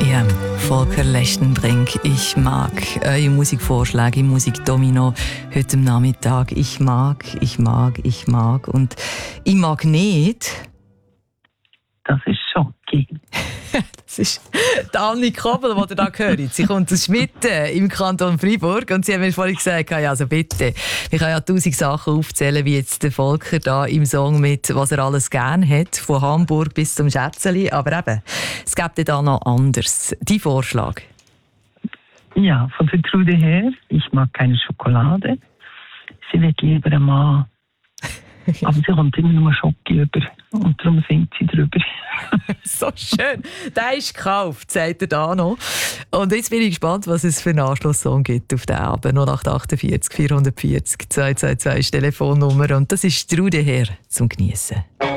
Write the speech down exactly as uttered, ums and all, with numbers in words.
R E M, Volker Lestenbrink. Ich mag eure Musikvorschläge im Musikdomino heute am Nachmittag. Ich mag, ich mag, ich mag und ich mag nicht. Das ist Schocki. Das ist Anni Kobel, die ihr da hört. Sie kommt aus Schmitten im Kanton Freiburg und sie haben mir vorhin gesagt, ja, also bitte, ich kann ja tausend Sachen aufzählen, wie jetzt der Volker da im Song mit «Was er alles gern hat», von Hamburg bis zum Schätzeli. Aber eben, es gibt da noch anders. Dein Vorschlag? Ja, von der Trude her. Ich mag keine Schokolade. Sie wird lieber ein Mann. Aber sie kommt immer nur Schocki über. Und darum singt sie drüber. So schön. Der ist gekauft, sagt er da noch. Und jetzt bin ich gespannt, was es für einen Anschlusssong gibt auf den Abend. null acht achtundvierzig vierhundertvierzig zwei zwei zwei ist die Telefonnummer. Und das ist Trude her zum Geniessen.